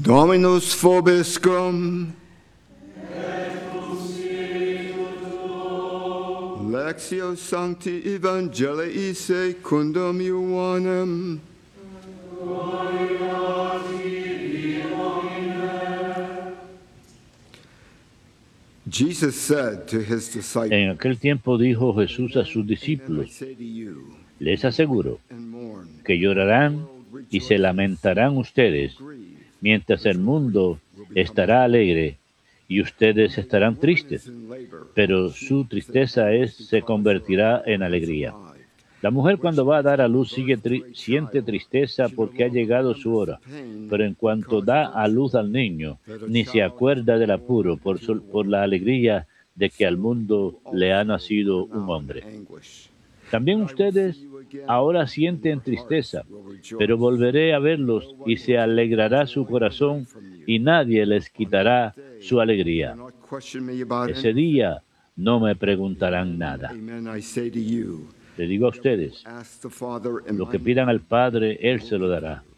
Dominus vobiscum. Lectio Sancti Evangelii secundum Ioannem. Jesus said to his disciples, En aquel tiempo dijo Jesús a sus discípulos: les aseguro que llorarán y se lamentarán ustedes, mientras el mundo estará alegre y ustedes estarán tristes, pero su tristeza se convertirá en alegría. La mujer cuando va a dar a luz siente tristeza porque ha llegado su hora, pero en cuanto da a luz al niño, ni se acuerda del apuro por la alegría de que al mundo le ha nacido un hombre. También ustedes ahora sienten tristeza, pero volveré a verlos y se alegrará su corazón y nadie les quitará su alegría. Ese día no me preguntarán nada. Le digo a ustedes, lo que pidan al Padre, Él se lo dará.